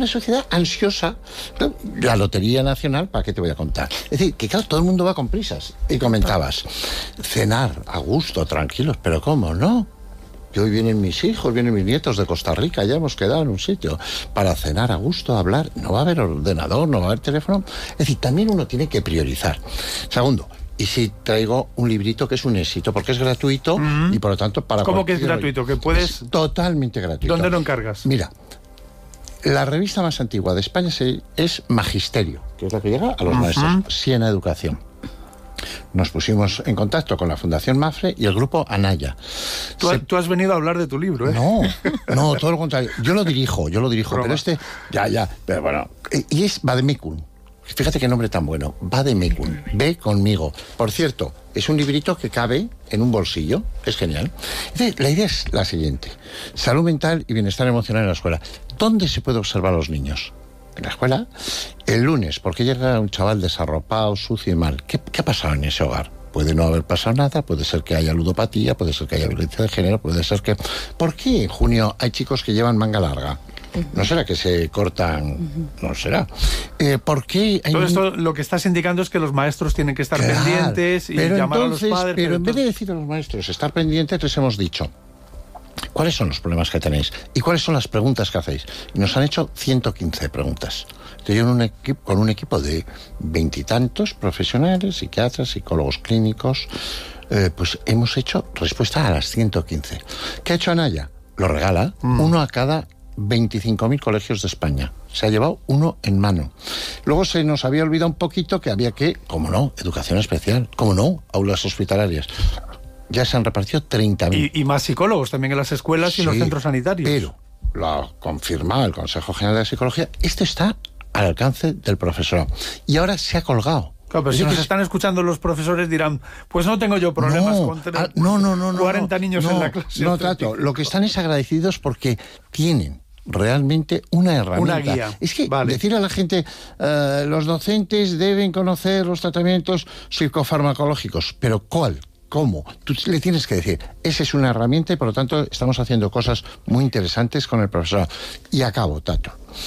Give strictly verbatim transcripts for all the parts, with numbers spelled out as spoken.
una sociedad ansiosa. La Lotería Nacional, ¿para qué te voy a contar? Es decir, que claro, todo el mundo va con prisas. Y comentabas, cenar a gusto, tranquilos, pero ¿cómo no? Que hoy vienen mis hijos, vienen mis nietos de Costa Rica, ya hemos quedado en un sitio para cenar a gusto, hablar. No va a haber ordenador, no va a haber teléfono. Es decir, también uno tiene que priorizar. Segundo, y si traigo un librito que es un éxito, porque es gratuito mm-hmm. y por lo tanto para ¿Cómo que es gratuito? ¿Que puedes...? Es totalmente gratuito. ¿Dónde lo encargas? Mira, la revista más antigua de España es Magisterio, que es la que llega a los uh-huh. maestros, Siena Educación. Nos pusimos en contacto con la Fundación Mafre y el grupo Anaya. Tú, Se... tú has venido a hablar de tu libro, ¿eh? No, no, todo lo contrario. Yo lo dirijo, yo lo dirijo, Roma. Pero este, ya, ya, pero bueno, y es Vademecum. Fíjate qué nombre tan bueno, Vademecum, ve conmigo. Por cierto, es un librito que cabe en un bolsillo, es genial. Entonces, la idea es la siguiente: salud mental y bienestar emocional en la escuela. ¿Dónde se puede observar a los niños? En la escuela, el lunes, porque llega un chaval desarropado, sucio y mal. ¿Qué, qué ha pasado en ese hogar? Puede no haber pasado nada, puede ser que haya ludopatía, puede ser que haya violencia de género, puede ser que... ¿Por qué en junio hay chicos que llevan manga larga? ¿No será que se cortan? No será. Eh, ¿Por qué hay... Todo esto lo que estás indicando es que los maestros tienen que estar claro, pendientes y pero llamar entonces, a los padres. Pero, pero en entonces... vez de decir a los maestros estar pendientes, les hemos dicho: ¿cuáles son los problemas que tenéis? ¿Y cuáles son las preguntas que hacéis? Y nos han hecho ciento quince preguntas. Yo un equipo, con un equipo de veintitantos profesionales, psiquiatras, psicólogos clínicos, eh, pues hemos hecho respuesta a las ciento quince. ¿Qué ha hecho Anaya? Lo regala, mm. uno a cada veinticinco mil colegios de España. Se ha llevado uno en mano. Luego se nos había olvidado un poquito que había que, como no, educación especial, como no, aulas hospitalarias. Ya se han repartido treinta mil. Y, y más psicólogos también en las escuelas sí, y en los centros sanitarios. Pero lo ha confirmado el Consejo General de Psicología. Esto está al alcance del profesorado. Y ahora se ha colgado. Claro, pero si nos están escuchando los profesores dirán, pues no tengo yo problemas no, con tener ah, no, no, no, cuarenta no, niños no, en la clase. No trato. Lo que están es agradecidos porque tienen realmente una herramienta. Una guía. Es que vale. decir a la gente, uh, los docentes deben conocer los tratamientos psicofarmacológicos, pero ¿cuál? ¿Cómo? Tú le tienes que decir, esa es una herramienta y por lo tanto estamos haciendo cosas muy interesantes con el profesorado. Y acabo, Tato.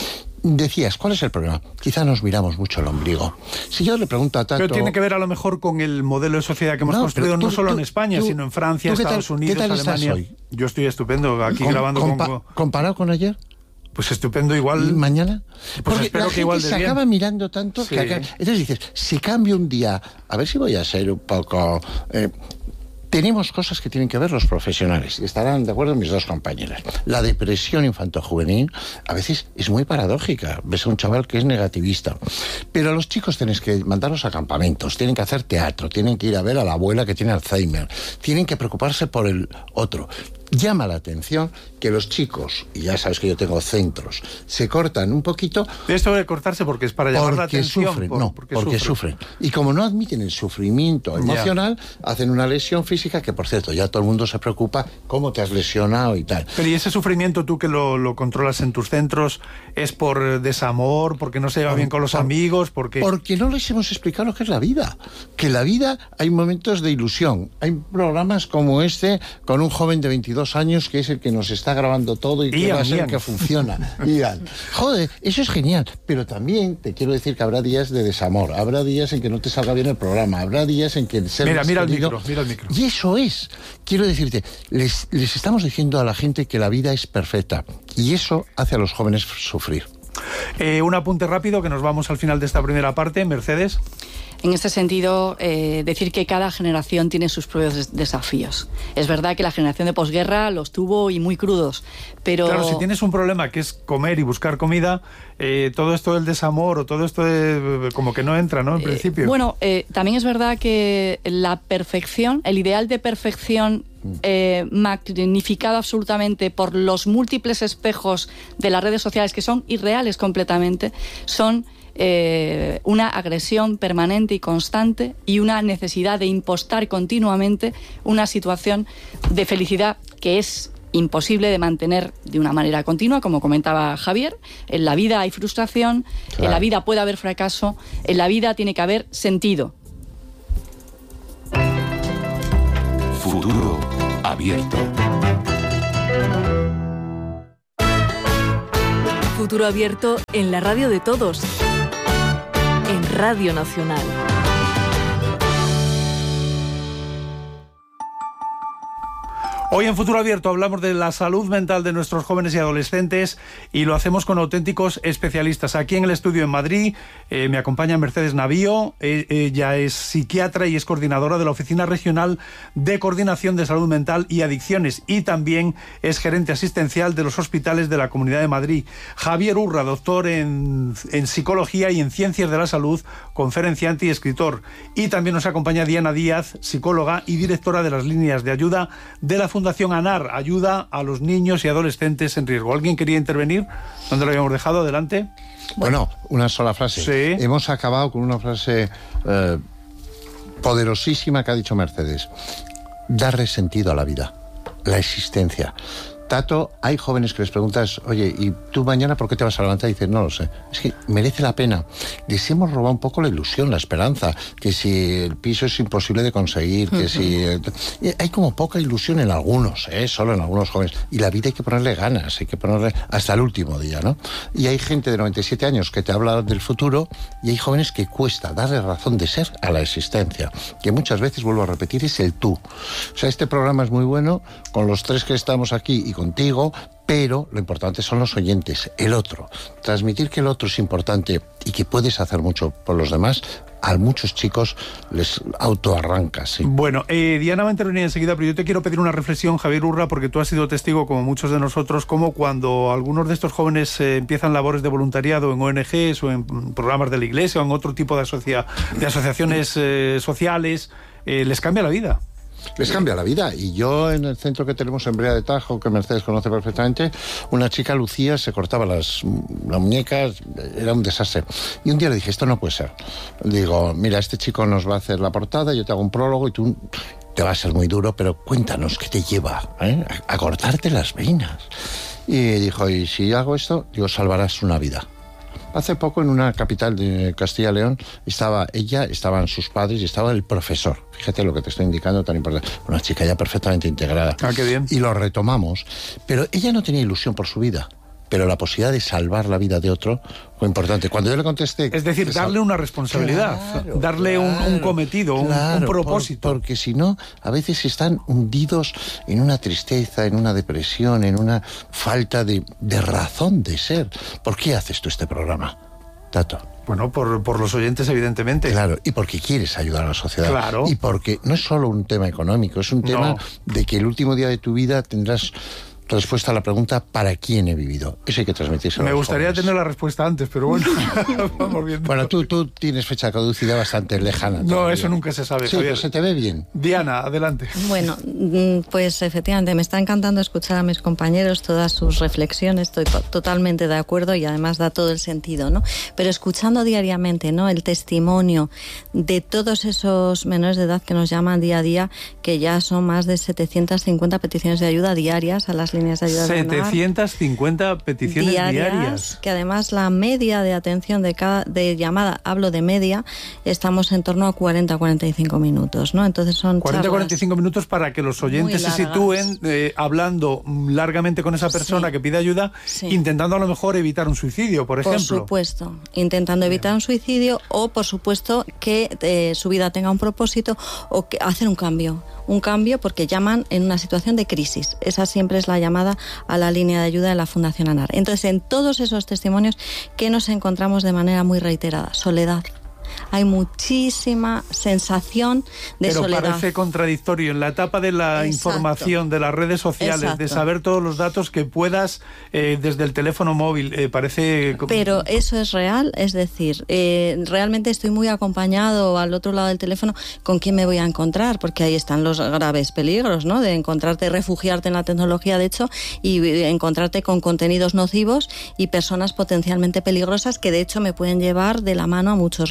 Decías, ¿cuál es el problema? Quizá nos miramos mucho el ombligo. Si yo le pregunto a Tato... Pero tiene que ver a lo mejor con el modelo de sociedad que hemos no, construido tú, no solo tú, en España, tú, sino en Francia, Estados tal, Unidos, Alemania. Hoy? Yo estoy estupendo aquí con, grabando compa con... ¿Comparado con ayer? Pues estupendo igual. ¿Y mañana? Pues porque espero la que gente igual se bien. acaba mirando tanto sí. que acaba... Entonces dices, si cambio un día, a ver si voy a ser un poco... Eh, tenemos cosas que tienen que ver los profesionales, y estarán de acuerdo mis dos compañeras. La depresión infantojuvenil a veces es muy paradójica. Ves a un chaval que es negativista. Pero a los chicos tienes que mandarlos a campamentos, tienen que hacer teatro, tienen que ir a ver a la abuela que tiene Alzheimer, tienen que preocuparse por el otro. Llama la atención que los chicos, y ya sabes que yo tengo centros, se cortan un poquito. Esto de cortarse porque es para llamar la atención. Sufren, por, no, porque, porque sufren. sufren. Y como no admiten el sufrimiento emocional, ya. hacen una lesión física que, por cierto, ya todo el mundo se preocupa cómo te has lesionado y tal. Pero ¿y ese sufrimiento tú que lo, lo controlas en tus centros es por desamor, porque no se lleva por, bien con los por, amigos? Porque... porque no les hemos explicado lo que es la vida. Que la vida hay momentos de ilusión. Hay programas como este con un joven de veintidós años que es el que nos está grabando todo y que Ian, va a ser Ian. que funciona. Ian. Joder, eso es genial. Pero también te quiero decir que habrá días de desamor, habrá días en que no te salga bien el programa, habrá días en que el ser Mira, mira el querido... micro, mira el micro. Y eso es. Quiero decirte, les, les estamos diciendo a la gente que la vida es perfecta y eso hace a los jóvenes sufrir. Eh, un apunte rápido que nos vamos al final de esta primera parte. Mercedes. En este sentido, eh, decir que cada generación tiene sus propios des desafíos. Es verdad que la generación de posguerra los tuvo y muy crudos, pero... Claro, si tienes un problema que es comer y buscar comida, eh, todo esto del desamor o todo esto de, como que no entra, ¿no? En eh, principio. Bueno, eh, también es verdad que la perfección, el ideal de perfección eh, magnificado absolutamente por los múltiples espejos de las redes sociales, que son irreales completamente, son... Eh, una agresión permanente y constante y una necesidad de impostar continuamente una situación de felicidad que es imposible de mantener de una manera continua, como comentaba Javier. En la vida hay frustración, claro. En la vida puede haber fracaso, en la vida tiene que haber sentido. Futuro abierto. Futuro Abierto en la radio de todos, en Radio Nacional. Hoy en Futuro Abierto hablamos de la salud mental de nuestros jóvenes y adolescentes y lo hacemos con auténticos especialistas. Aquí en el estudio en Madrid eh, me acompaña Mercedes Navío. Eh, ella es psiquiatra y es coordinadora de la Oficina Regional de Coordinación de Salud Mental y Adicciones y también es gerente asistencial de los hospitales de la Comunidad de Madrid. Javier Urra, doctor en, en Psicología y en Ciencias de la Salud, conferenciante y escritor. Y también nos acompaña Diana Díaz, psicóloga y directora de las líneas de ayuda de la Fundación ANAR, ayuda a los niños y adolescentes en riesgo. ¿Alguien quería intervenir? ¿Dónde lo habíamos dejado? Adelante. Bueno, una sola frase. Sí. Hemos acabado con una frase eh, poderosísima que ha dicho Mercedes. Darle sentido a la vida, la existencia. Tato, hay jóvenes que les preguntas, oye, ¿y tú mañana por qué te vas a levantar? Y dices, no lo sé. Es que merece la pena. Les hemos robado un poco la ilusión, la esperanza, que si el piso es imposible de conseguir, que uh-huh. si... Hay como poca ilusión en algunos, ¿eh? Solo en algunos jóvenes. Y la vida hay que ponerle ganas, hay que ponerle hasta el último día, ¿no? Y hay gente de noventa y siete años que te habla del futuro y hay jóvenes que cuesta darle razón de ser a la existencia, que muchas veces, vuelvo a repetir, es el tú. O sea, este programa es muy bueno, con los tres que estamos aquí y contigo, pero lo importante son los oyentes, el otro. Transmitir que el otro es importante y que puedes hacer mucho por los demás, a muchos chicos les autoarranca, sí. Bueno, eh, Diana va a intervenir enseguida, pero yo te quiero pedir una reflexión, Javier Urra, porque tú has sido testigo, como muchos de nosotros, como cuando algunos de estos jóvenes eh, empiezan labores de voluntariado en O N Ges o en programas de la Iglesia o en otro tipo de, asocia de asociaciones eh, sociales, eh, les cambia la vida. Les cambia la vida. Y yo en el centro que tenemos en Brea de Tajo, que Mercedes conoce perfectamente, una chica, Lucía, se cortaba las, las muñecas, era un desastre. Y un día le dije, esto no puede ser. Digo, mira, este chico nos va a hacer la portada, yo te hago un prólogo y tú... te va a ser muy duro, pero cuéntanos qué te lleva, ¿eh? a, a cortarte las venas. Y dijo, y si hago esto, digo, salvarás una vida. Hace poco en una capital de Castilla y León estaba ella, estaban sus padres y estaba el profesor. Fíjate lo que te estoy indicando, tan importante. Una chica ya perfectamente integrada. Ah, qué bien. Y lo retomamos. Pero ella no tenía ilusión por su vida. Pero la posibilidad de salvar la vida de otro fue importante. Cuando yo le contesté... Es decir, darle una responsabilidad, claro, darle claro, un, un cometido, claro, un, un propósito. Por, porque si no, a veces están hundidos en una tristeza, en una depresión, en una falta de, de razón de ser. ¿Por qué haces tú este programa, Tato? Bueno, por, por los oyentes, evidentemente. Claro, y porque quieres ayudar a la sociedad. Claro. Y porque no es solo un tema económico, es un tema no. de que el último día de tu vida tendrás... respuesta a la pregunta ¿para quién he vivido? Eso hay que transmitirse. Me gustaría jóvenes. tener la respuesta antes, pero bueno, vamos viendo. Bueno, tú, tú tienes fecha de caducidad bastante lejana. No, todavía. Eso nunca se sabe. Sí, pero se te ve bien. Diana, adelante. Bueno, pues efectivamente, me está encantando escuchar a mis compañeros, todas sus reflexiones, estoy totalmente de acuerdo y además da todo el sentido, ¿no? Pero escuchando diariamente, ¿no?, el testimonio de todos esos menores de edad que nos llaman día a día, que ya son más de setecientas cincuenta peticiones de ayuda diarias a las líneas de ayuda setecientas cincuenta peticiones diarias, diarias. Que además la media de atención de cada de llamada, hablo de media, estamos en torno a cuarenta a cuarenta y cinco minutos, ¿no? Entonces son cuarenta a cuarenta y cinco minutos para que los oyentes se sitúen eh, hablando largamente con esa persona sí. que pide ayuda, sí. intentando a lo mejor evitar un suicidio, por ejemplo. Por supuesto, intentando evitar un suicidio o, por supuesto, que eh, su vida tenga un propósito o que hacer un cambio. Un cambio porque llaman en una situación de crisis. Esa siempre es la llamada a la línea de ayuda de la Fundación ANAR. Entonces, en todos esos testimonios, ¿qué nos encontramos de manera muy reiterada? Soledad. Hay muchísima sensación de Pero soledad. Pero parece contradictorio en la etapa de la Exacto. información, de las redes sociales, Exacto. de saber todos los datos que puedas eh, desde el teléfono móvil. Eh, parece... Pero eso es real, es decir, eh, realmente estoy muy acompañado al otro lado del teléfono con quién me voy a encontrar, porque ahí están los graves peligros, ¿no?, de encontrarte, refugiarte en la tecnología, de hecho, y encontrarte con contenidos nocivos y personas potencialmente peligrosas que de hecho me pueden llevar de la mano a muchos riesgos, ¿no?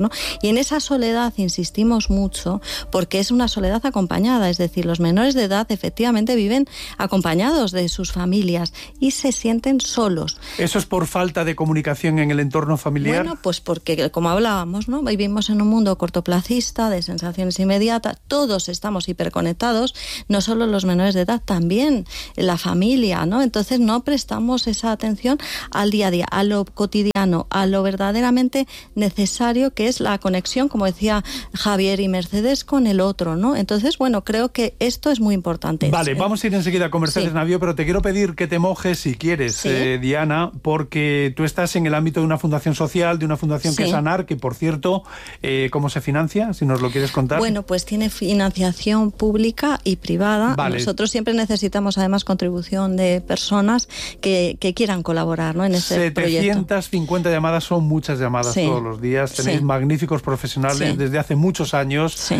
¿no? Y en esa soledad insistimos mucho porque es una soledad acompañada, es decir, los menores de edad efectivamente viven acompañados de sus familias y se sienten solos. ¿Eso es por falta de comunicación en el entorno familiar? Bueno, pues porque, como hablábamos, ¿no? Vivimos en un mundo cortoplacista, de sensaciones inmediatas, todos estamos hiperconectados, no solo los menores de edad, también la familia, ¿no? Entonces no prestamos esa atención al día a día, a lo cotidiano, a lo verdaderamente necesario que es la conexión, como decía Javier y Mercedes, con el otro, ¿no? Entonces, bueno, creo que esto es muy importante. Vale, vamos a ir enseguida con Mercedes sí. Navío, pero te quiero pedir que te mojes si quieres, sí. eh, Diana, porque tú estás en el ámbito de una fundación social, de una fundación sí. que es ANAR, que por cierto, eh, ¿cómo se financia? Si nos lo quieres contar. Bueno, pues tiene financiación pública y privada. Vale. Nosotros siempre necesitamos además contribución de personas que, que quieran colaborar, ¿no? En este setecientas cincuenta proyecto. Llamadas, son muchas llamadas sí. todos los días. Tenéis sí. magníficos profesionales sí. desde hace muchos años. Sí.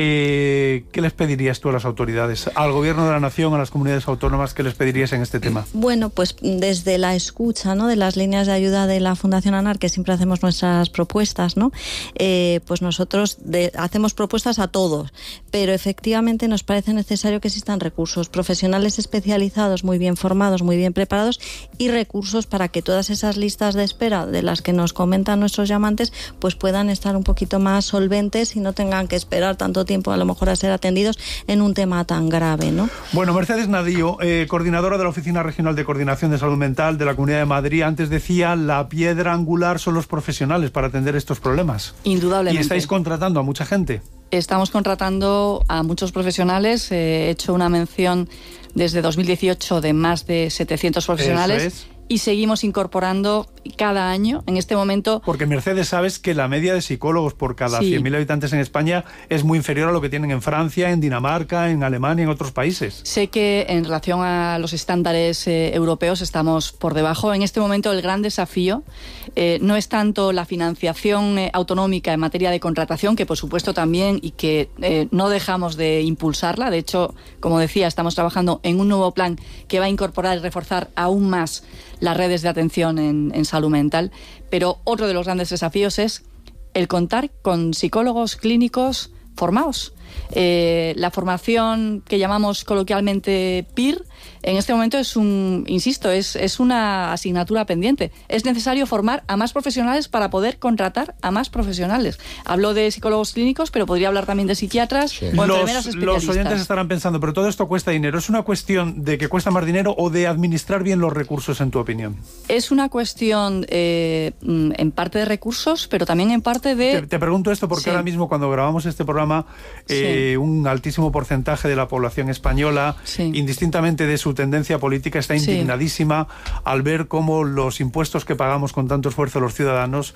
Eh, ¿Qué les pedirías tú a las autoridades, al gobierno de la nación, a las comunidades autónomas, qué les pedirías en este tema? Bueno, pues desde la escucha, ¿no? de las líneas de ayuda de la Fundación ANAR, que siempre hacemos nuestras propuestas, ¿no? Eh, pues nosotros de, hacemos propuestas a todos, pero efectivamente nos parece necesario que existan recursos, profesionales especializados, muy bien formados, muy bien preparados, y recursos para que todas esas listas de espera de las que nos comentan nuestros llamantes pues puedan estar un poquito más solventes y no tengan que esperar tanto tiempo a lo mejor a ser atendidos en un tema tan grave, ¿no? Bueno, Mercedes Navío, eh, coordinadora de la Oficina Regional de Coordinación de Salud Mental de la Comunidad de Madrid, antes decía, la piedra angular son los profesionales para atender estos problemas. Indudablemente. Y estáis contratando a mucha gente. Estamos contratando a muchos profesionales. Eh, he hecho una mención desde dos mil dieciocho de más de setecientos profesionales. Eso es. Y seguimos incorporando cada año, en este momento... Porque, Mercedes, sabes que la media de psicólogos por cada sí. cien mil habitantes en España es muy inferior a lo que tienen en Francia, en Dinamarca, en Alemania, en otros países. Sé que en relación a los estándares eh, europeos estamos por debajo. En este momento el gran desafío eh, no es tanto la financiación eh, autonómica en materia de contratación, que por supuesto también, y que eh, no dejamos de impulsarla. De hecho, como decía, estamos trabajando en un nuevo plan que va a incorporar y reforzar aún más las redes de atención en, en salud mental, pero otro de los grandes desafíos es el contar con psicólogos clínicos formados. Eh, la formación que llamamos coloquialmente P I R en este momento es un, insisto, es, es una asignatura pendiente. Es necesario formar a más profesionales para poder contratar a más profesionales. Hablo de psicólogos clínicos, pero podría hablar también de psiquiatras sí. o enfermeras especialistas. Los oyentes estarán pensando, pero todo esto cuesta dinero. ¿Es una cuestión de que cuesta más dinero o de administrar bien los recursos, en tu opinión? Es una cuestión eh, en parte de recursos, pero también en parte de... Te, te pregunto esto porque sí. ahora mismo, cuando grabamos este programa, eh, sí. un altísimo porcentaje de la población española, sí. indistintamente de su tendencia política, está indignadísima sí. al ver cómo los impuestos que pagamos con tanto esfuerzo los ciudadanos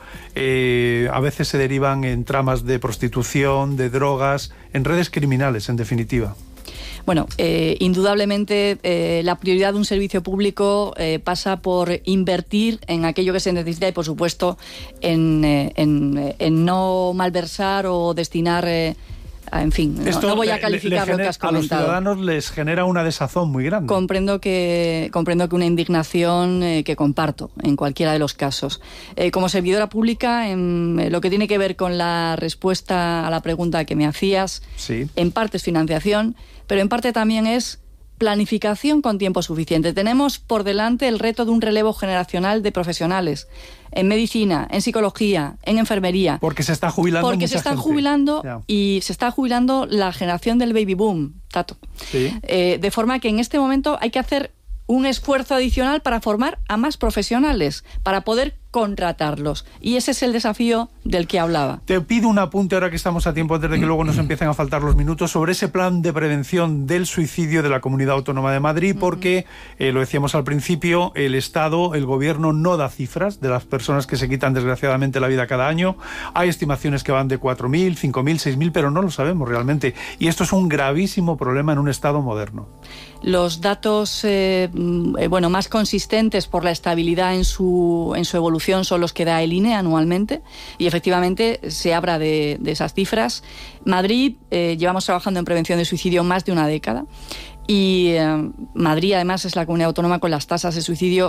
eh, a veces se derivan en tramas de prostitución, de drogas, en redes criminales, en definitiva. Bueno, eh, indudablemente eh, la prioridad de un servicio público eh, pasa por invertir en aquello que se necesita y, por supuesto, en, eh, en, en no malversar o destinar... Eh, En fin, no, no voy a calificar le, le genera, lo que has comentado. A los ciudadanos les genera una desazón muy grande. Comprendo que, comprendo que una indignación eh, que comparto en cualquiera de los casos. Eh, como servidora pública, en eh, lo que tiene que ver con la respuesta a la pregunta que me hacías, sí. en parte es financiación, pero en parte también es planificación con tiempo suficiente. Tenemos por delante el reto de un relevo generacional de profesionales en medicina, en psicología, en enfermería. Porque se está jubilando Porque mucha se están gente. jubilando yeah. y se está jubilando la generación del baby boom, Tato. Sí. Eh, de forma que en este momento hay que hacer un esfuerzo adicional para formar a más profesionales, para poder contratarlos. Y ese es el desafío del que hablaba. Te pido un apunte ahora que estamos a tiempo, antes de que luego nos empiecen a faltar los minutos, sobre ese plan de prevención del suicidio de la Comunidad Autónoma de Madrid, porque, eh, lo decíamos al principio, el Estado, el Gobierno no da cifras de las personas que se quitan desgraciadamente la vida cada año. Hay estimaciones que van de cuatro mil, cinco mil, seis mil, pero no lo sabemos realmente. Y esto es un gravísimo problema en un Estado moderno. Los datos eh, bueno, más consistentes por la estabilidad en su, en su evolución son los que da el I N E anualmente, y efectivamente se habla de, de esas cifras. Madrid, eh, llevamos trabajando en prevención de suicidio más de una década, y eh, Madrid además es la comunidad autónoma con las tasas de suicidio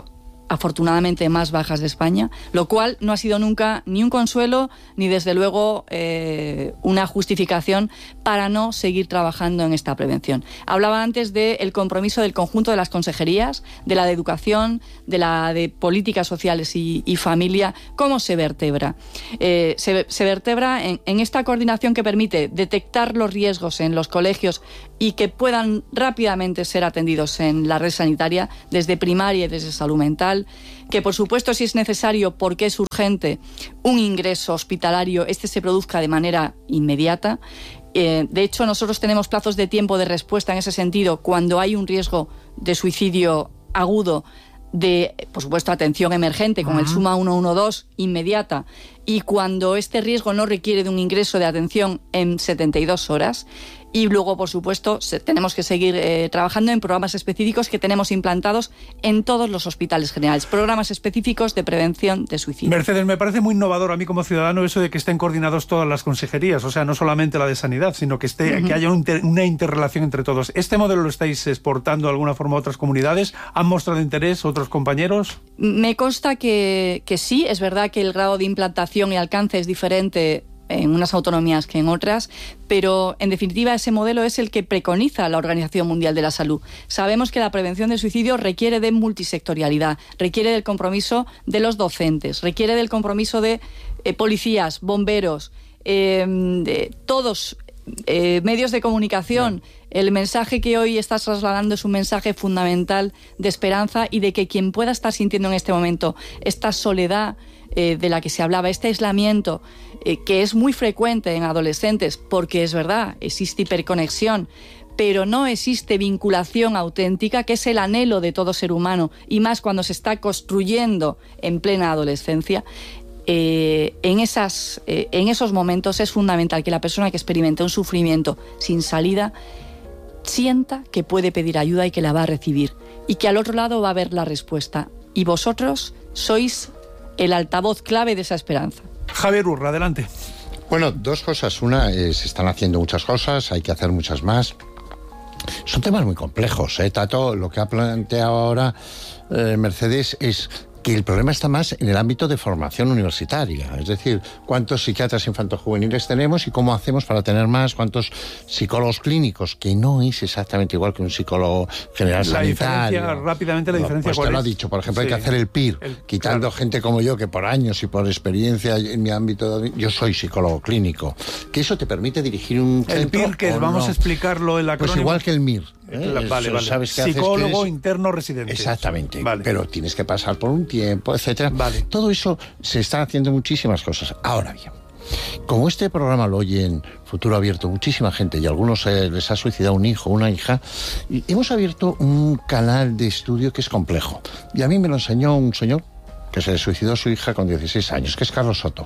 afortunadamente más bajas de España, lo cual no ha sido nunca ni un consuelo ni desde luego eh, una justificación para no seguir trabajando en esta prevención. Hablaba antes del compromiso del conjunto de las consejerías, de la de educación, de la de políticas sociales y, y familia. ¿Cómo se vertebra? Eh, se, se vertebra en, en esta coordinación que permite detectar los riesgos en los colegios y que puedan rápidamente ser atendidos en la red sanitaria, desde primaria y desde salud mental, que por supuesto si es necesario, porque es urgente, un ingreso hospitalario, este se produzca de manera inmediata. Eh, de hecho, nosotros tenemos plazos de tiempo de respuesta en ese sentido cuando hay un riesgo de suicidio agudo, de, por supuesto, atención emergente con uh-huh. el Suma uno uno dos inmediata, y cuando este riesgo no requiere de un ingreso de atención en setenta y dos horas. Y luego, por supuesto, se, tenemos que seguir eh, trabajando en programas específicos que tenemos implantados en todos los hospitales generales, programas específicos de prevención de suicidio. Mercedes, me parece muy innovador a mí como ciudadano eso de que estén coordinados todas las consejerías, o sea, no solamente la de sanidad, sino que esté uh-huh. que haya un inter, una interrelación entre todos. ¿Este modelo lo estáis exportando de alguna forma a otras comunidades? ¿Han mostrado interés otros compañeros? Me consta que, que sí, es verdad que el grado de implantación y alcance es diferente en unas autonomías que en otras, pero en definitiva ese modelo es el que preconiza la Organización Mundial de la Salud. Sabemos que la prevención del suicidio requiere de multisectorialidad, requiere del compromiso de los docentes, requiere del compromiso de eh, policías, bomberos, eh, de todos eh, medios de comunicación. El mensaje que hoy estás trasladando es un mensaje fundamental de esperanza y de que quien pueda estar sintiendo en este momento esta soledad eh, de la que se hablaba, este aislamiento, eh, que es muy frecuente en adolescentes, porque es verdad, existe hiperconexión, pero no existe vinculación auténtica, que es el anhelo de todo ser humano, y más cuando se está construyendo en plena adolescencia. Eh, en, esas, eh, en esos momentos es fundamental que la persona que experimenta un sufrimiento sin salida sienta que puede pedir ayuda y que la va a recibir, y que al otro lado va a haber la respuesta. Y vosotros sois el altavoz clave de esa esperanza. Javier Urra, adelante. Bueno, dos cosas. Una, eh, se están haciendo muchas cosas, hay que hacer muchas más. Son temas muy complejos, ¿eh, Tato? Lo que ha planteado ahora eh, Mercedes es que el problema está más en el ámbito de formación universitaria, es decir, cuántos psiquiatras infantojuveniles tenemos y cómo hacemos para tener más, cuántos psicólogos clínicos, que no es exactamente igual que un psicólogo general la sanitario. Diferencia, rápidamente la diferencia. Pues te ¿cuál lo es? ha dicho, por ejemplo, sí. hay que hacer el P I R, el, quitando claro. gente como yo, que por años y por experiencia en mi ámbito, de, yo soy psicólogo clínico, que eso te permite dirigir un centro. El P I R, que es, vamos no. a explicarlo el acrónimo. Pues igual que el M I R. ¿eh? Vale, vale. ¿Sabes qué Psicólogo haces? interno residente. Exactamente, vale. Pero tienes que pasar por un tiempo, etcétera. Vale. Todo eso se está haciendo muchísimas cosas. Ahora bien, como este programa lo oye en Futuro Abierto muchísima gente y a algunos eh, les ha suicidado un hijo o una hija, y hemos abierto un canal de estudio que es complejo. Y a mí me lo enseñó un señor que se le suicidó a su hija con dieciséis años, que es Carlos Soto.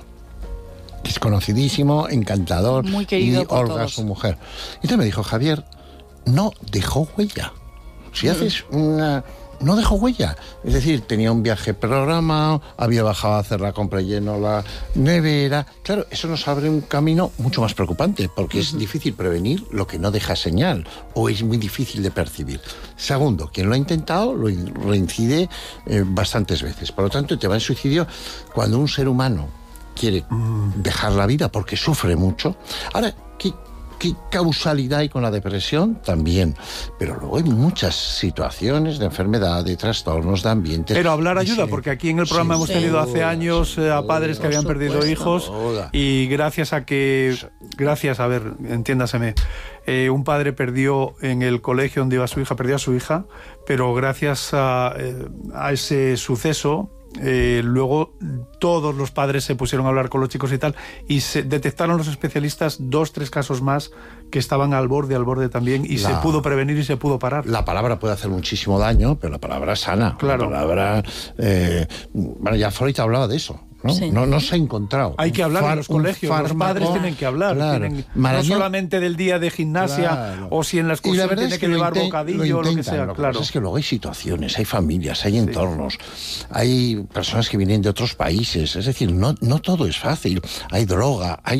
Que es conocidísimo, encantador, muy querido y por Olga, todos. su mujer. Y entonces me dijo, Javier, no dejó huella. Si haces una... no dejó huella. Es decir, tenía un viaje programado, había bajado a hacer la compra y llenó la nevera. Claro, eso nos abre un camino mucho más preocupante, porque es difícil prevenir lo que no deja señal, o es muy difícil de percibir. Segundo, quien lo ha intentado lo reincide eh, bastantes veces. Por lo tanto, el tema del suicidio, cuando un ser humano quiere dejar la vida porque sufre mucho. Ahora, ¿qué ¿Qué causalidad hay con la depresión? También. Pero luego hay muchas situaciones de enfermedad, de trastornos, de ambiente. Pero hablar de ayuda, sí. porque aquí en el programa Sin hemos tenido duda, hace años eh, a padres que habían perdido supuesto, hijos duda. y gracias a que, gracias, a ver, entiéndaseme, eh, un padre perdió en el colegio donde iba su hija, perdió a su hija, pero gracias a, eh, a ese suceso, Eh, luego todos los padres se pusieron a hablar con los chicos y tal, y se detectaron los especialistas dos, tres casos más que estaban al borde, al borde también, y la, se pudo prevenir y se pudo parar. La palabra puede hacer muchísimo daño, pero la palabra es sana. Claro. La palabra, eh, bueno, ya Freud hablaba de eso. ¿No? Sí. No, no se ha encontrado. Hay que hablar Far, en los colegios, los padres tienen que hablar. Claro. Tienen, Marañón, no solamente del día de gimnasia, claro. o si en la excursión tiene es que, que llevar intent, bocadillo o lo que sea. Lo que claro. pasa es que luego hay situaciones, hay familias, hay entornos, sí. hay personas que vienen de otros países. Es decir, no, no todo es fácil. Hay droga, hay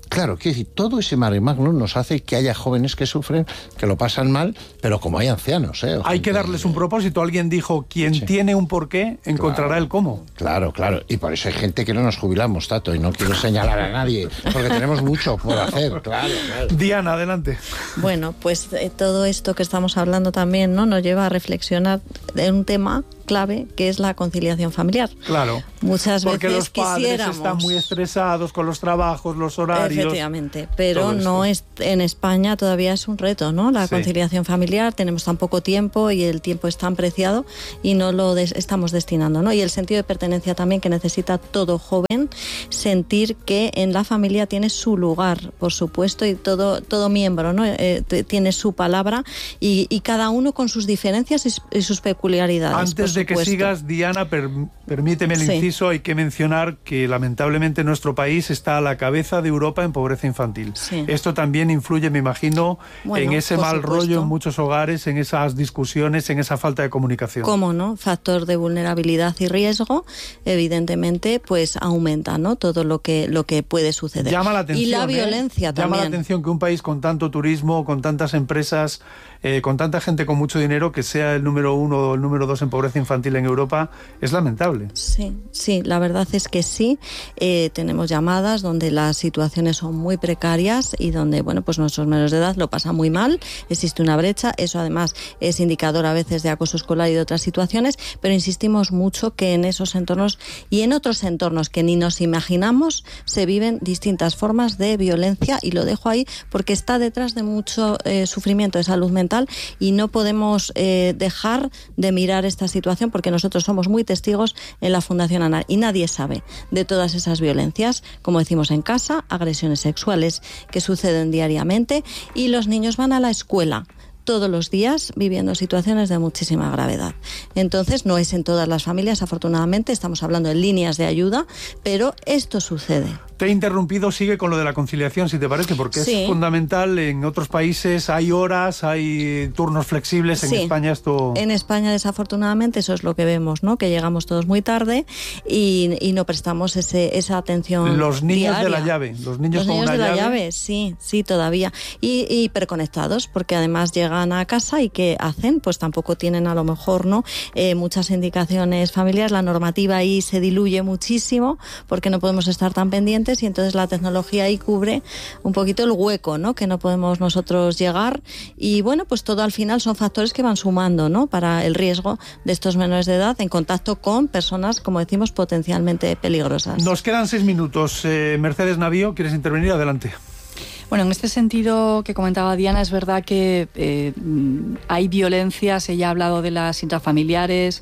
Claro, quiero decir, todo ese mare magnum nos hace que haya jóvenes que sufren, que lo pasan mal, pero como hay ancianos, ¿eh? Hay que darles un propósito. Alguien dijo, quien sí. tiene un porqué, encontrará claro, el cómo. Claro, claro. Y por eso hay gente que no nos jubilamos, Tato, y no quiero señalar a nadie, porque tenemos mucho por hacer, claro, claro. Diana, adelante. Bueno, pues eh, todo esto que estamos hablando también, ¿no?, nos lleva a reflexionar de un tema clave, que es la conciliación familiar. Claro. Muchas porque veces los padres quisiéramos... están muy estresados con los trabajos, los horarios. Efectivamente, pero no es, en España todavía es un reto, ¿no? La sí. conciliación familiar, tenemos tan poco tiempo y el tiempo es tan preciado y no lo des, estamos destinando, ¿no? Y el sentido de pertenencia también que necesita todo joven, sentir que en la familia tiene su lugar, por supuesto, y todo, todo miembro, ¿no? Eh, tiene su palabra y, y cada uno con sus diferencias y, y sus peculiaridades. Antes de que sigas, Diana, per, permíteme el sí. inciso, hay que mencionar que lamentablemente nuestro país está a la cabeza de Europa en pobreza infantil. Sí. Esto también influye, me imagino, bueno, en ese mal supuesto. rollo en muchos hogares, en esas discusiones, en esa falta de comunicación. ¿Cómo no? Factor de vulnerabilidad y riesgo, evidentemente, pues aumenta, ¿no?, todo lo que, lo que puede suceder. Llama la atención, y la ¿eh? violencia también. Llama la atención que un país con tanto turismo, con tantas empresas, eh, con tanta gente con mucho dinero, que sea el número uno o el número dos en pobreza infantil en Europa, es lamentable. Sí, sí, la verdad es que sí. Eh, tenemos llamadas donde las situaciones son muy precarias y donde, bueno, pues nuestros menores de edad lo pasan muy mal, existe una brecha, eso además es indicador a veces de acoso escolar y de otras situaciones, pero insistimos mucho que en esos entornos y en otros entornos que ni nos imaginamos se viven distintas formas de violencia, y lo dejo ahí porque está detrás de mucho eh, sufrimiento de salud mental y no podemos eh, dejar de mirar esta situación porque nosotros somos muy testigos en la Fundación ANAR y nadie sabe de todas esas violencias, como decimos en casa, agresiones sexuales que suceden diariamente, y los niños van a la escuela todos los días viviendo situaciones de muchísima gravedad. Entonces, no es en todas las familias, afortunadamente, estamos hablando de líneas de ayuda, pero esto sucede. Te he interrumpido, sigue con lo de la conciliación, si te parece, porque sí. es fundamental. En otros países hay horas, hay turnos flexibles, en sí. España esto... En España, desafortunadamente, eso es lo que vemos, ¿no?, que llegamos todos muy tarde y, y no prestamos ese, esa atención Los niños diaria. de la llave, los niños, los con niños una de la llave. llave, sí, sí, todavía. Y, y hiperconectados, porque además llegan a casa y ¿qué hacen? Pues tampoco tienen a lo mejor, ¿no?, eh, muchas indicaciones familiares, la normativa ahí se diluye muchísimo porque no podemos estar tan pendientes, y entonces la tecnología ahí cubre un poquito el hueco, ¿no?, que no podemos nosotros llegar, y bueno, pues todo al final son factores que van sumando, ¿no?, para el riesgo de estos menores de edad en contacto con personas, como decimos, potencialmente peligrosas. Nos quedan seis minutos. Eh, Mercedes Navío, ¿quieres intervenir? Adelante. Bueno, en este sentido que comentaba Diana, es verdad que eh, hay violencias, ella ha hablado de las intrafamiliares,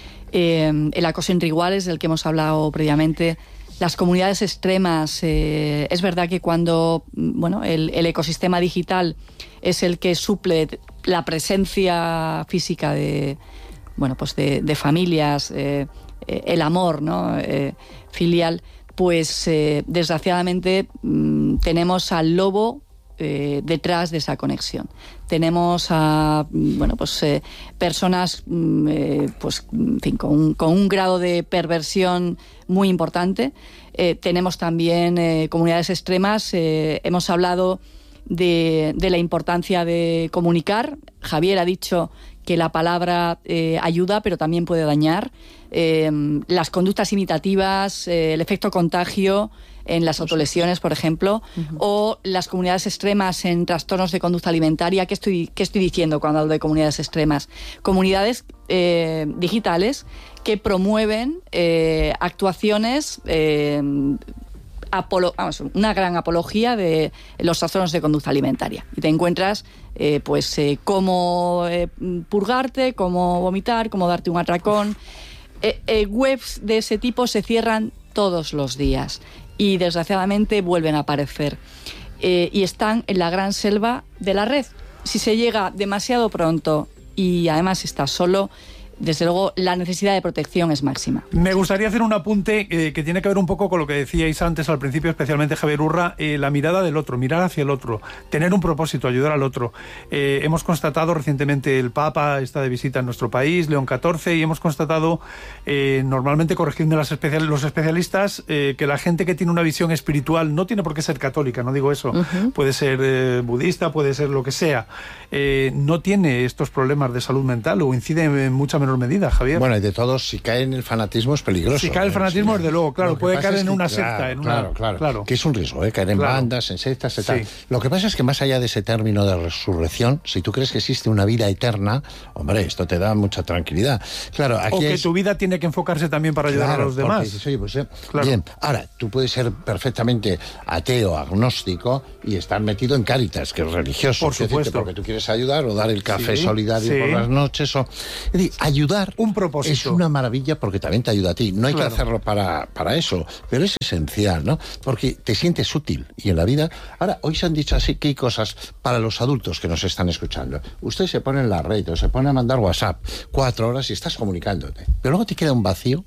eh, el acoso entre iguales, del que hemos hablado previamente, las comunidades extremas. Eh, es verdad que cuando bueno, el, el ecosistema digital es el que suple la presencia física de, bueno, pues de, de familias, eh, eh, el amor, ¿no?, eh, filial, pues eh, desgraciadamente mmm, tenemos al lobo eh, detrás de esa conexión. Tenemos a bueno, pues, eh, personas eh, pues, en fin, con, un, con un grado de perversión muy importante. Eh, tenemos también eh, comunidades extremas. Eh, hemos hablado de, de la importancia de comunicar. Javier ha dicho que la palabra eh, ayuda, pero también puede dañar. Eh, las conductas imitativas, eh, el efecto contagio en las autolesiones, por ejemplo, uh-huh. o las comunidades extremas en trastornos de conducta alimentaria. ¿Qué estoy, qué estoy diciendo cuando hablo de comunidades extremas? Comunidades eh, digitales que promueven eh, actuaciones... Eh, Apolo, vamos, una gran apología de los trastornos de conducta alimentaria. Y te encuentras eh, pues eh, cómo eh, purgarte, cómo vomitar, cómo darte un atracón. Eh, eh, webs de ese tipo se cierran todos los días y desgraciadamente vuelven a aparecer. Eh, y están en la gran selva de la red. Si se llega demasiado pronto y además estás solo, desde luego la necesidad de protección es máxima. Me gustaría hacer un apunte eh, que tiene que ver un poco con lo que decíais antes al principio, especialmente Javier Urra, eh, la mirada del otro, mirar hacia el otro, tener un propósito, ayudar al otro. Eh, hemos constatado recientemente, el Papa está de visita en nuestro país, León catorce, y hemos constatado, eh, normalmente corrigiendo las especial, los especialistas, eh, que la gente que tiene una visión espiritual, no tiene por qué ser católica, no digo eso, uh-huh. puede ser eh, budista, puede ser lo que sea, eh, no tiene estos problemas de salud mental o incide en mucha menor medida, Javier. Bueno, y de todos, si cae en el fanatismo es peligroso. Si cae el fanatismo, desde luego, claro, puede caer en que, una claro, secta. En claro, una, claro, claro, que es un riesgo, ¿eh? Caer en claro. bandas, en sectas, y tal. Sí. Lo que pasa es que más allá de ese término de resurrección, si tú crees que existe una vida eterna, hombre, esto te da mucha tranquilidad. Claro, aquí o que es... tu vida tiene que enfocarse también para ayudar claro, a los demás. Dices, oye, pues, eh, claro. Bien, ahora, tú puedes ser perfectamente ateo, agnóstico y estar metido en Cáritas, que es religioso. Por supuesto. Decirte, porque tú quieres ayudar o dar el café sí, solidario sí. por las noches. O... Es decir, ayudar un propósito. Es una maravilla porque también te ayuda a ti. No hay claro. que hacerlo para, para eso, pero es esencial, ¿no? Porque te sientes útil y en la vida... Ahora, hoy se han dicho así que hay cosas para los adultos que nos están escuchando. Usted se pone en la red o se pone a mandar WhatsApp cuatro horas y estás comunicándote. Pero luego te queda un vacío.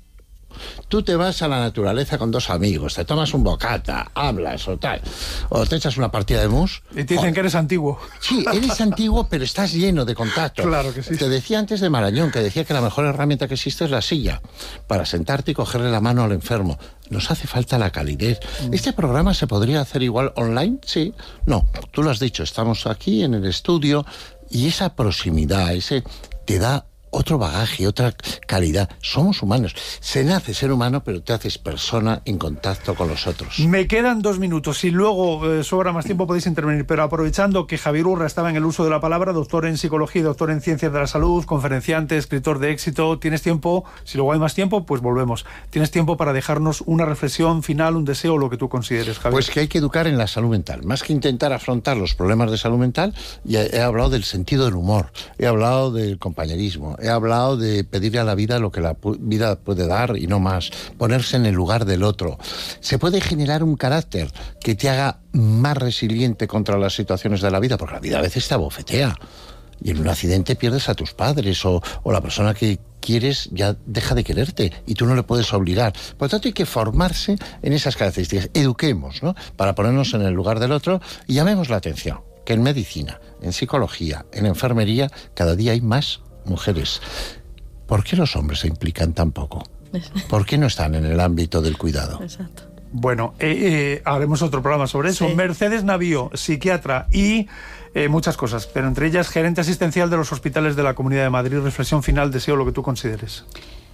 Tú te vas a la naturaleza con dos amigos, te tomas un bocata, hablas o tal, o te echas una partida de mus. Y te dicen Joder. que eres antiguo. Sí, eres antiguo, pero estás lleno de contacto. Claro que sí. Te decía antes de Marañón, que decía que la mejor herramienta que existe es la silla, para sentarte y cogerle la mano al enfermo. Nos hace falta la calidez. Mm. ¿Este programa se podría hacer igual online? Sí. No, tú lo has dicho, estamos aquí en el estudio y esa proximidad, ese te da otro bagaje, otra calidad. Somos humanos. Se nace ser humano, pero te haces persona en contacto con los otros. Me quedan dos minutos. Si luego eh, sobra más tiempo podéis intervenir, pero aprovechando que Javier Urra estaba en el uso de la palabra, doctor en psicología y doctor en ciencias de la salud, conferenciante, escritor de éxito, ¿tienes tiempo? Si luego hay más tiempo, pues volvemos. ¿Tienes tiempo para dejarnos una reflexión final, un deseo, lo que tú consideres, Javier? Pues que hay que educar en la salud mental. Más que intentar afrontar los problemas de salud mental, ya he hablado del sentido del humor, he hablado del compañerismo, he hablado de pedirle a la vida lo que la pu- vida puede dar y no más, ponerse en el lugar del otro. Se puede generar un carácter que te haga más resiliente contra las situaciones de la vida, porque la vida a veces te abofetea y en un accidente pierdes a tus padres o, o la persona que quieres ya deja de quererte y tú no le puedes obligar. Por lo tanto, hay que formarse en esas características. Eduquemos, ¿no?, para ponernos en el lugar del otro y llamemos la atención que en medicina, en psicología, en enfermería, cada día hay más mujeres. ¿Por qué los hombres se implican tan poco? ¿Por qué no están en el ámbito del cuidado? Exacto. Bueno, eh, eh, haremos otro programa sobre eso. Sí. Mercedes Navío, psiquiatra y eh, muchas cosas, pero entre ellas gerente asistencial de los hospitales de la Comunidad de Madrid. Reflexión final, deseo lo que tú consideres.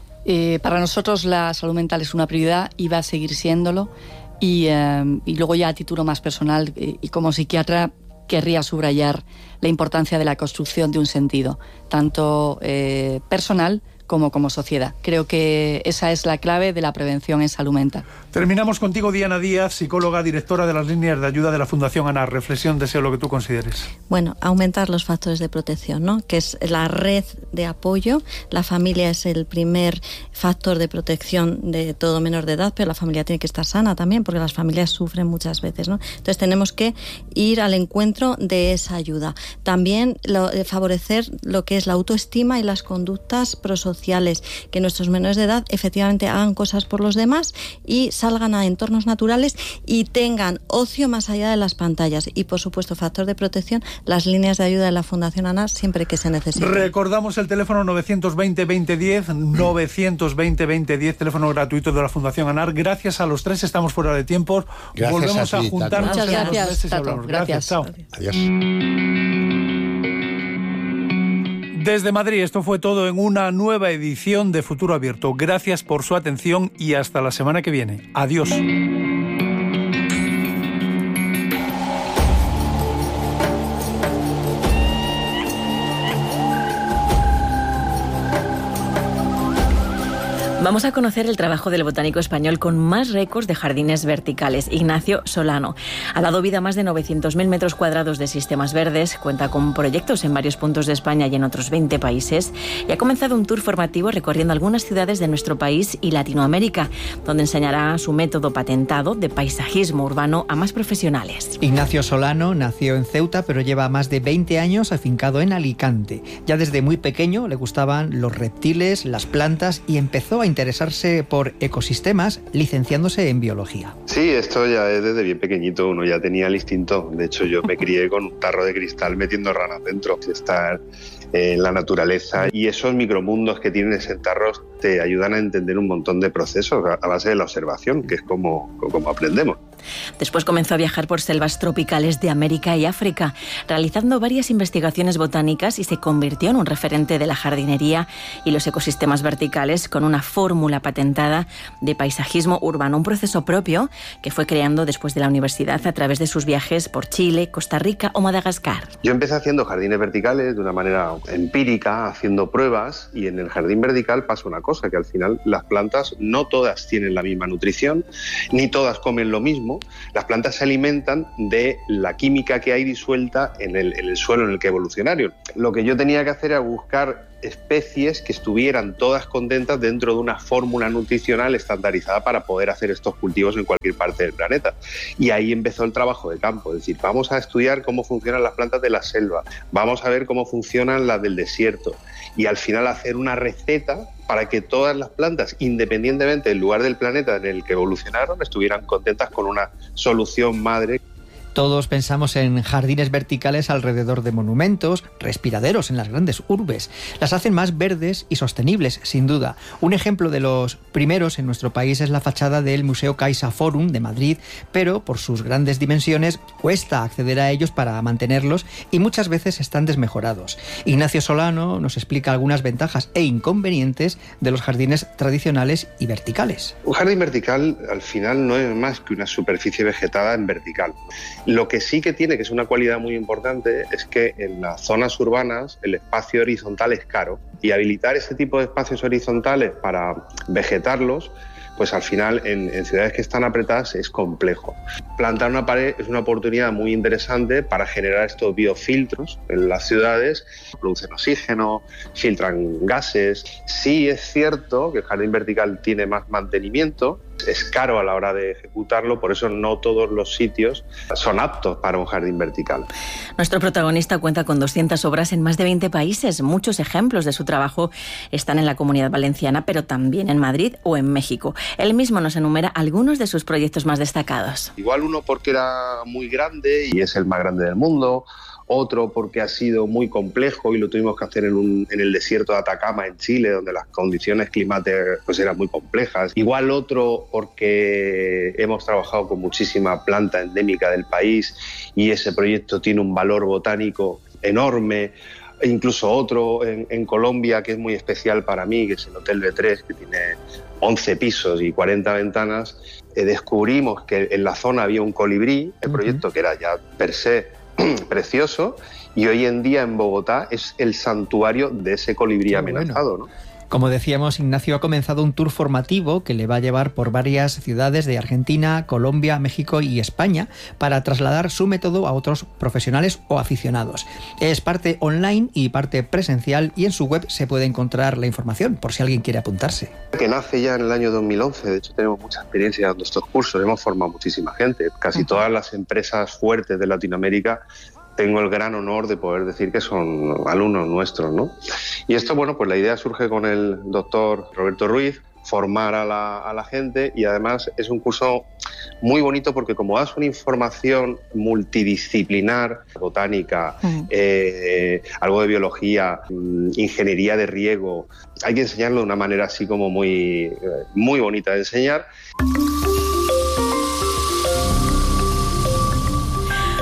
Eh, para nosotros la salud mental es una prioridad y va a seguir siéndolo. Y, eh, y luego ya a título más personal eh, y como psiquiatra querría subrayar la importancia de la construcción de un sentido, tanto eh, personal como como sociedad. Creo que esa es la clave de la prevención en salud mental. Terminamos contigo, Diana Díaz, psicóloga, directora de las líneas de ayuda de la Fundación ANAR. Reflexión, deseo lo que tú consideres. Bueno, aumentar los factores de protección, ¿no?, que es la red de apoyo. La familia es el primer factor de protección de todo menor de edad, pero la familia tiene que estar sana también, porque las familias sufren muchas veces, ¿no? Entonces tenemos que ir al encuentro de esa ayuda. También lo, eh, favorecer lo que es la autoestima y las conductas prosociales, que nuestros menores de edad efectivamente hagan cosas por los demás y salgan a entornos naturales y tengan ocio más allá de las pantallas. Y por supuesto, factor de protección, las líneas de ayuda de la Fundación ANAR siempre que se necesite. Recordamos el teléfono novecientos veinte veinte diez, novecientos veinte veinte diez, teléfono gratuito de la Fundación ANAR. Gracias a los tres, estamos fuera de tiempo. Gracias. Volvemos a, ti, a juntarnos Muchas en gracias, unos meses y Tato. hablamos. Gracias. Gracias, chao. Adiós. Desde Madrid, esto fue todo en una nueva edición de Futuro Abierto. Gracias por su atención y hasta la semana que viene. Adiós. Vamos a conocer el trabajo del botánico español con más récords de jardines verticales, Ignacio Solano. Ha dado vida a más de novecientos mil metros cuadrados de sistemas verdes, cuenta con proyectos en varios puntos de España y en otros veinte países, y ha comenzado un tour formativo recorriendo algunas ciudades de nuestro país y Latinoamérica, donde enseñará su método patentado de paisajismo urbano a más profesionales. Ignacio Solano nació en Ceuta, pero lleva más de veinte años afincado en Alicante. Ya desde muy pequeño le gustaban los reptiles, las plantas, y empezó a interesarse por ecosistemas, licenciándose en biología. Sí, esto ya es desde bien pequeñito, uno ya tenía el instinto. De hecho, yo me crié con un tarro de cristal metiendo ranas dentro, estar en la naturaleza, y esos micromundos que tienen ese tarro te ayudan a entender un montón de procesos a base de la observación, que es como, como aprendemos. Después comenzó a viajar por selvas tropicales de América y África, realizando varias investigaciones botánicas, y se convirtió en un referente de la jardinería y los ecosistemas verticales con una fórmula patentada de paisajismo urbano, un proceso propio que fue creando después de la universidad a través de sus viajes por Chile, Costa Rica o Madagascar. Yo empecé haciendo jardines verticales de una manera empírica, haciendo pruebas, y en el jardín vertical pasa una cosa, que al final las plantas no todas tienen la misma nutrición, ni todas comen lo mismo. Las plantas se alimentan de la química que hay disuelta en el, en el suelo en el que evolucionaron. Lo que yo tenía que hacer era buscar especies que estuvieran todas contentas dentro de una fórmula nutricional estandarizada para poder hacer estos cultivos en cualquier parte del planeta. Y ahí empezó el trabajo de campo, es decir, vamos a estudiar cómo funcionan las plantas de la selva, vamos a ver cómo funcionan las del desierto, y al final hacer una receta para que todas las plantas, independientemente del lugar del planeta en el que evolucionaron, estuvieran contentas con una solución madre. Todos pensamos en jardines verticales alrededor de monumentos, respiraderos en las grandes urbes. Las hacen más verdes y sostenibles, sin duda. Un ejemplo de los primeros en nuestro país es la fachada del Museo Caixa Forum de Madrid, pero por sus grandes dimensiones cuesta acceder a ellos para mantenerlos, y muchas veces están desmejorados. Ignacio Solano nos explica algunas ventajas e inconvenientes de los jardines tradicionales y verticales. Un jardín vertical al final no es más que una superficie vegetada en vertical. Lo que sí que tiene, que es una cualidad muy importante, es que en las zonas urbanas el espacio horizontal es caro, y habilitar ese tipo de espacios horizontales para vegetarlos, pues al final en, en ciudades que están apretadas es complejo. Plantar una pared es una oportunidad muy interesante para generar estos biofiltros en las ciudades, producen oxígeno, filtran gases. Sí es cierto que el jardín vertical tiene más mantenimiento, es caro a la hora de ejecutarlo, por eso no todos los sitios son aptos para un jardín vertical. Nuestro protagonista cuenta con doscientas obras en más de veinte países. Muchos ejemplos de su trabajo están en la Comunidad Valenciana, pero también en Madrid o en México. Él mismo nos enumera algunos de sus proyectos más destacados. Igual uno porque era muy grande y es el más grande del mundo, otro porque ha sido muy complejo y lo tuvimos que hacer en, un, en el desierto de Atacama, en Chile, donde las condiciones climáticas pues, eran muy complejas. Igual otro porque hemos trabajado con muchísima planta endémica del país y ese proyecto tiene un valor botánico enorme. E incluso otro en, en Colombia que es muy especial para mí, que es el Hotel B tres, que tiene once pisos y cuarenta ventanas. Eh, descubrimos que en la zona había un colibrí, el proyecto que era ya per se precioso, y hoy en día en Bogotá es el santuario de ese colibrí amenazado, ¿no? Como decíamos, Ignacio ha comenzado un tour formativo que le va a llevar por varias ciudades de Argentina, Colombia, México y España para trasladar su método a otros profesionales o aficionados. Es parte online y parte presencial, y en su web se puede encontrar la información por si alguien quiere apuntarse. Que nace ya en el año dos mil once, de hecho tenemos mucha experiencia dando estos cursos, hemos formado muchísima gente, casi todas las empresas fuertes de Latinoamérica. Tengo el gran honor de poder decir que son alumnos nuestros, ¿no? Y esto, bueno, pues la idea surge con el doctor Roberto Ruiz, formar a la, a la gente, y además es un curso muy bonito porque como das una información multidisciplinar, botánica, uh-huh. eh, algo de biología, ingeniería de riego, hay que enseñarlo de una manera así como muy, muy bonita de enseñar.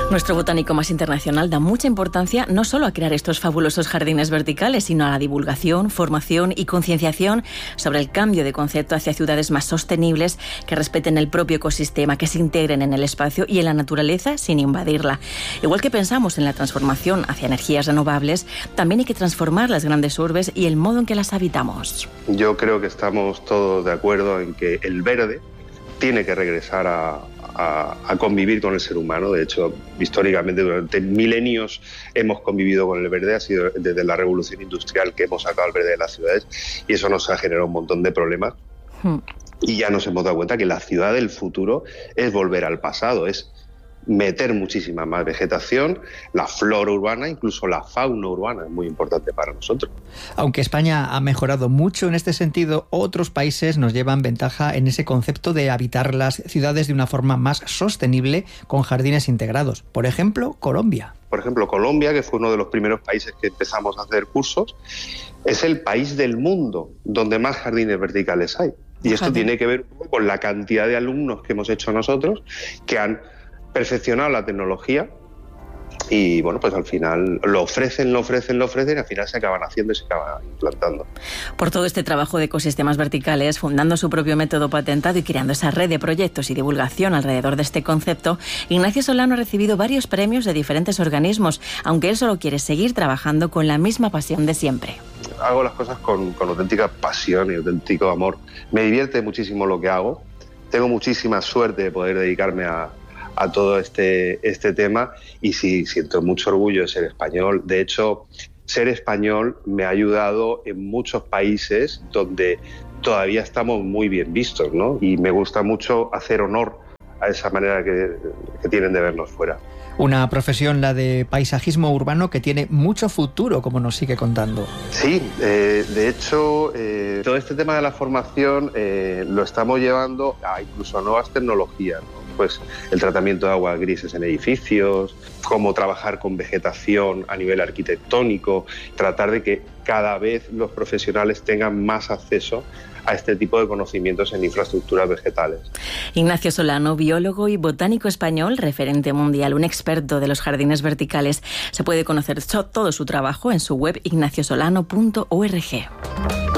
Nuestro botánico más internacional da mucha importancia no solo a crear estos fabulosos jardines verticales, sino a la divulgación, formación y concienciación sobre el cambio de concepto hacia ciudades más sostenibles, que respeten el propio ecosistema, que se integren en el espacio y en la naturaleza sin invadirla. Igual que pensamos en la transformación hacia energías renovables, también hay que transformar las grandes urbes y el modo en que las habitamos. Yo creo que estamos todos de acuerdo en que el verde tiene que regresar a, a, a convivir con el ser humano. De hecho, históricamente, durante milenios hemos convivido con el verde, ha sido desde la revolución industrial que hemos sacado el verde de las ciudades, y eso nos ha generado un montón de problemas. Hmm. Y ya nos hemos dado cuenta que la ciudad del futuro es volver al pasado, es meter muchísima más vegetación, la flora urbana, incluso la fauna urbana es muy importante para nosotros. Aunque España ha mejorado mucho en este sentido, otros países nos llevan ventaja en ese concepto de habitar las ciudades de una forma más sostenible con jardines integrados. Por ejemplo, Colombia. Por ejemplo, Colombia, que fue uno de los primeros países que empezamos a hacer cursos, es el país del mundo donde más jardines verticales hay. Y esto tiene que ver con la cantidad de alumnos que hemos hecho nosotros, que han perfeccionado la tecnología y, bueno, pues al final lo ofrecen, lo ofrecen, lo ofrecen y al final se acaban haciendo y se acaban implantando. Por todo este trabajo de ecosistemas verticales, fundando su propio método patentado y creando esa red de proyectos y divulgación alrededor de este concepto, Ignacio Solano ha recibido varios premios de diferentes organismos, aunque él solo quiere seguir trabajando con la misma pasión de siempre. Hago las cosas con, con auténtica pasión y auténtico amor. Me divierte muchísimo lo que hago. Tengo muchísima suerte de poder dedicarme a a todo este, este tema y sí, siento mucho orgullo de ser español. De hecho, ser español me ha ayudado en muchos países donde todavía estamos muy bien vistos, ¿no? Y me gusta mucho hacer honor a esa manera que, que tienen de vernos fuera. Una profesión, la de paisajismo urbano, que tiene mucho futuro, como nos sigue contando. Sí, eh, de hecho, eh, todo este tema de la formación eh, lo estamos llevando a incluso a nuevas tecnologías, ¿no? Pues el tratamiento de aguas grises en edificios, cómo trabajar con vegetación a nivel arquitectónico, tratar de que cada vez los profesionales tengan más acceso a este tipo de conocimientos en infraestructuras vegetales. Ignacio Solano, biólogo y botánico español, referente mundial, un experto de los jardines verticales. Se puede conocer todo su trabajo en su web ignacio solano punto org.